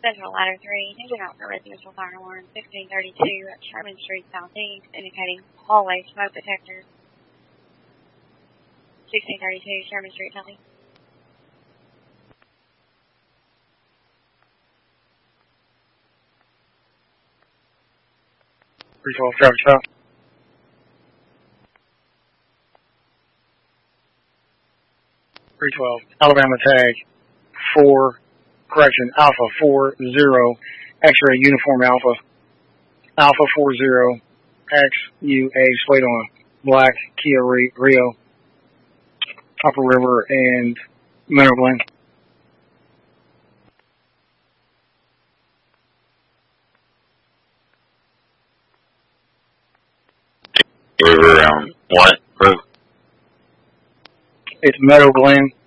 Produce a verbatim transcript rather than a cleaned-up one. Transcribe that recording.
Central Ladder three, engine out for residential fire alarm, sixteen thirty-two at Sherman Street Southeast, indicating hallway smoke detector. sixteen thirty-two, Sherman Street Southeast. three twelve, traffic stop. three twelve, Alabama tag, four, correction, Alpha four zero, X-ray uniform Alpha, Alpha four zero, X U A, slate on black Kia Rio, Upper River and Meadow Glen. River, um, what? Road? It's Meadow Glen.